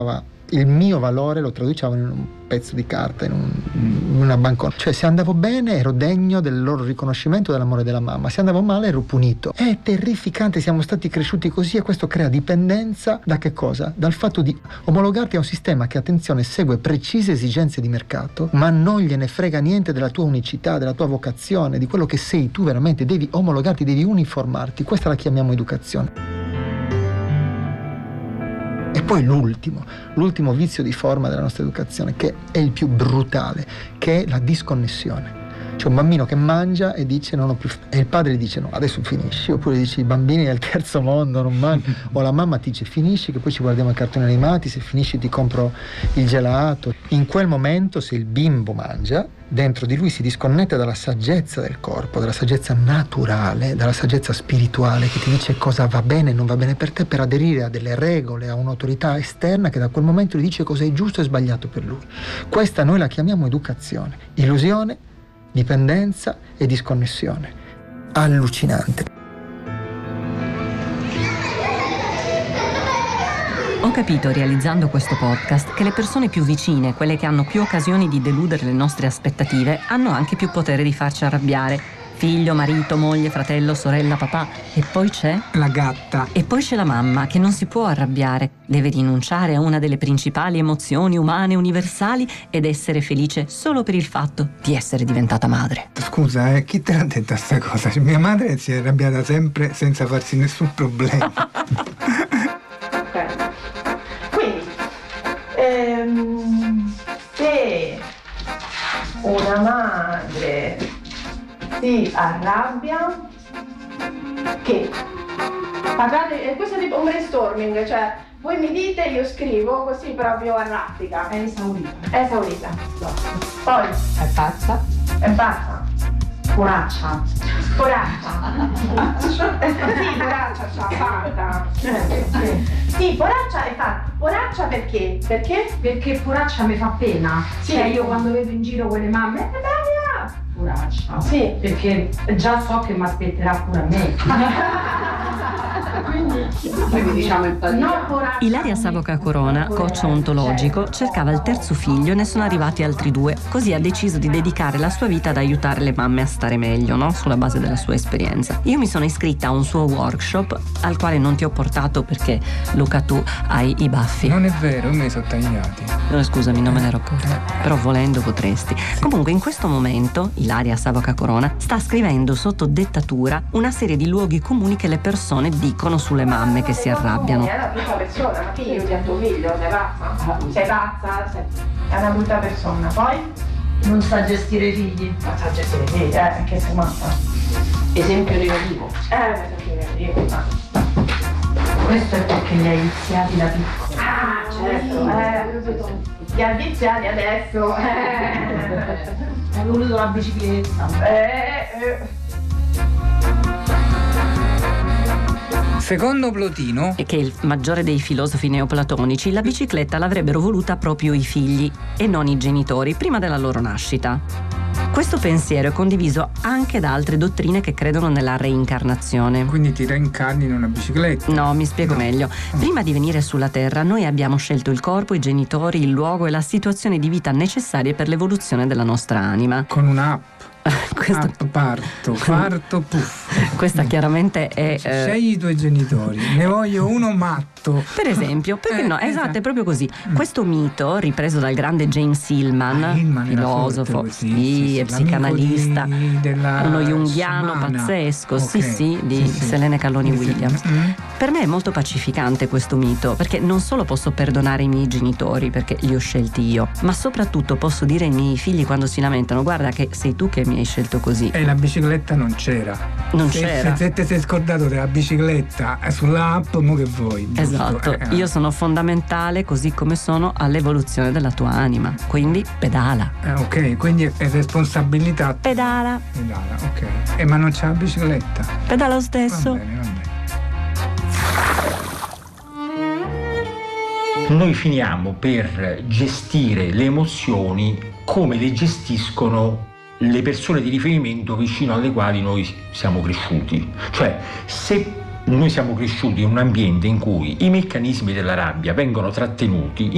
il mio valore lo traducevo in un pezzo di carta, in una banconota. Cioè, se andavo bene ero degno del loro riconoscimento, dell'amore della mamma, se andavo male ero punito. È terrificante, siamo stati cresciuti così, e questo crea dipendenza da che cosa? Dal fatto di omologarti a un sistema che, attenzione, segue precise esigenze di mercato, ma non gliene frega niente della tua unicità, della tua vocazione, di quello che sei tu veramente. Devi omologarti, devi uniformarti. Questa la chiamiamo educazione. E poi l'ultimo vizio di forma della nostra educazione, che è il più brutale, che è la disconnessione. C'è un bambino che mangia e dice non ho più e il padre gli dice no, adesso finisci, oppure dici i bambini del terzo mondo non mangiano, o la mamma ti dice finisci che poi ci guardiamo i cartoni animati, se finisci ti compro il gelato. In quel momento, se il bimbo mangia, dentro di lui si disconnette dalla saggezza del corpo, dalla saggezza naturale, dalla saggezza spirituale che ti dice cosa va bene e non va bene per te, per aderire a delle regole, a un'autorità esterna che da quel momento gli dice cosa è giusto e sbagliato per lui. Questa noi la chiamiamo educazione, illusione, dipendenza e disconnessione. Allucinante. Ho capito, realizzando questo podcast, che le persone più vicine, quelle che hanno più occasioni di deludere le nostre aspettative, hanno anche più potere di farci arrabbiare. Figlio, marito, moglie, fratello, sorella, papà. E poi c'è la gatta. E poi c'è la mamma, che non si può arrabbiare. Deve rinunciare a una delle principali emozioni umane universali ed essere felice solo per il fatto di essere diventata madre. Scusa, chi te l'ha detta sta cosa? Mia madre si è arrabbiata sempre senza farsi nessun problema. Ok. Quindi, se una madre si arrabbia, che parlate, questo è tipo un brainstorming, cioè voi mi dite, io scrivo così proprio a raffica. È esaurita. No. Poi È pazza. poraccia. Sì, poraccia c'ha fatta. Sì, poraccia è fatta. Poraccia perché? Perché poraccia mi fa pena. Sì. Cioè io quando vedo in giro quelle mamme, poraccia. Sì. Perché già so che mi aspetterà pure a me. Quindi diciamo empatia. Ilaria Savoca Corona, coach ontologico, cercava il terzo figlio e ne sono arrivati altri 2. Così ha deciso di dedicare la sua vita ad aiutare le mamme a stare meglio, no? Sulla base della sua esperienza. Io mi sono iscritta a un suo workshop, al quale non ti ho portato perché, Luca, tu hai i baffi. Non è vero, me li sono tagliati. Scusami, non me ne ero accorta. Però volendo potresti. Comunque in questo momento Ilaria Savoca Corona sta scrivendo sotto dettatura una serie di luoghi comuni che le persone dicono sulle mamme che si arrabbiano. È una brutta persona, ma figlio di tuo figlio, sei pazza? Sei pazza? È una brutta persona. Poi? Non sa gestire i figli. Non sa gestire i figli, che sei matta. Esempio negativo. Esempio negativo. Questo è perché li hai iniziati da piccolo. Certo. Li ha viziati adesso. Hai voluto la bicicletta. Secondo Plotino, E che il maggiore dei filosofi neoplatonici, la bicicletta l'avrebbero voluta proprio i figli e non i genitori prima della loro nascita. Questo pensiero è condiviso anche da altre dottrine che credono nella reincarnazione. quindi ti reincarni in una bicicletta. No, mi spiego meglio. Prima di venire sulla Terra, noi abbiamo scelto il corpo, i genitori, il luogo e la situazione di vita necessarie per l'evoluzione della nostra anima. Con un'app. Questo- Parto, puff. Questa chiaramente è... Scegli i tuoi genitori, ne voglio uno matto. Per esempio, perché no? Esatto, è proprio così. Questo mito, ripreso dal grande James Hillman, Hillman era filosofo, forte così, sì, e psicanalista, della uno junghiano Samana. pazzesco, Ok, sì, di Selene Calloni Sì. Williams. Per me è molto pacificante questo mito, perché non solo posso perdonare i miei genitori perché li ho scelti io, ma soprattutto posso dire ai miei figli quando si lamentano: guarda che sei tu che mi hai scelto così. E la bicicletta non c'era. Non c'era. Se te sei scordato della bicicletta sull'app, mo che vuoi? giusto? Esatto, io sono fondamentale così come sono all'evoluzione della tua anima, quindi pedala. Ok, quindi è responsabilità. Pedala, Ok. Ma non c'è la bicicletta. pedala lo stesso. Va bene. Noi finiamo per gestire le emozioni come le gestiscono le persone di riferimento vicino alle quali noi siamo cresciuti. Cioè, se noi siamo cresciuti in un ambiente in cui i meccanismi della rabbia vengono trattenuti